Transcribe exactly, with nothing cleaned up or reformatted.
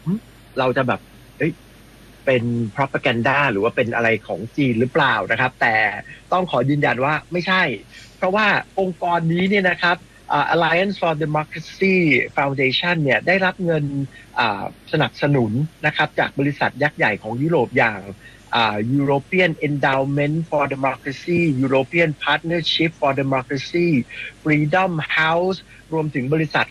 เราจะแบบเอ้ยเป็น propaganda หรือว่าเป็นอะไรของจีนหรือเปล่านะครับแต่ต้องขอยืนยันว่าไม่ใช่เพราะว่าองค์กรนี้เนี่ยนะครับ Alliance for Democracy Foundation เนี่ยได้รับเงินสนับสนุนนะครับจากบริษัทยักษ์ใหญ่ของยุโรปอย่าง European Endowment for Democracy European Partnership for Democracy Freedom House รวมถึงบริษัท